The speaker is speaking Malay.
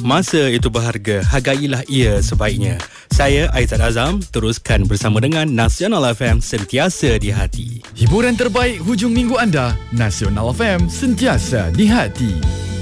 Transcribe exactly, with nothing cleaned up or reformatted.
Masa itu berharga, hargailah ia sebaiknya. Saya Aizat Azam, teruskan bersama dengan Nasional F M, sentiasa di hati. Hiburan terbaik hujung minggu anda, Nasional F M, sentiasa di hati.